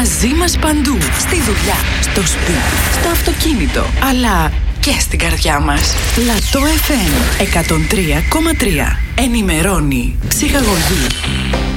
Μαζί μας παντού. Στη δουλειά, στο σπίτι, στο αυτοκίνητο, αλλά και στην καρδιά μας. Λατό FM 103,3. Ενημερώνει, ψυχαγωγεί.